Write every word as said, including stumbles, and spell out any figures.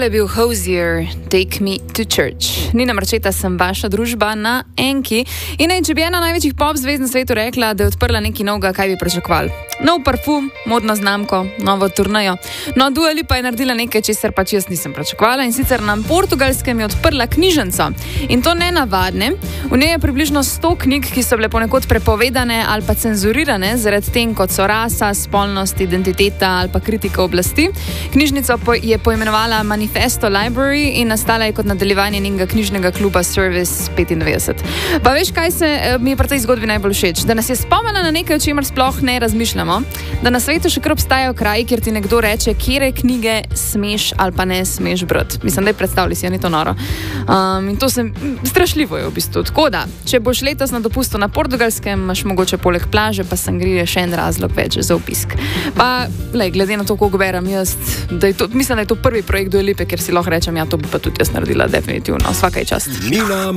Tole je bil Hozier, Take Me to Church. Nina Marčeta sem vaša družba na Enki. In ej, če bi ena največjih pop zvezd na svetu rekla, da je odprla nekaj novega, kaj bi pričakovali? Nov parfum, modno znamko, novo turnejo. No, Dua Lipa je naredila nekaj, česar pač jaz nisem pričakovala, in sicer na Portugalskem je odprla knjižnico. In to ne navadne. V njej je približno sto knjig, ki so bile ponekod prepovedane ali pa cenzurirane zaradi tem, kot so rasa, spolnost, identiteta ali pa kritika oblasti. Knjižnico je poimenovala Manifesto Library in nastala je kot nadaljevanje njenega knjižnega kluba Service petindevetdeset. Pa veš, kaj se mi je pri tej zgodbi najbolj všeč? Da nas je spomnila na nekaj, o čemer sploh ne razmišljamo, da na svetu še kar obstajajo kraji, kjer ti nekdo reče, kjere knjige smeš ali pa ne smeš brati. Mislim, da je predstavljali si, ja, ni to noro. Um, in to se strašljivo je v bistvu. Tako da, če boš letos na dopustu na Portugalskem, imaš mogoče poleg plaže pa sangrije še en razlog več za obisk. Pa, lej, glede na to, koliko berem jaz, da je to, mislim, da je to prvi projekt Dua Lipe, ker si lahko rečem, ja, to bi pa tudi jaz naredila definitivno. Svaka je čast.